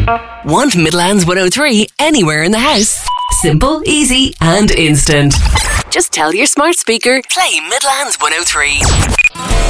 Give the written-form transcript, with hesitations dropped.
Want Midlands 103 anywhere in the house? Simple, easy and instant. Just tell your smart speaker, play Midlands 103.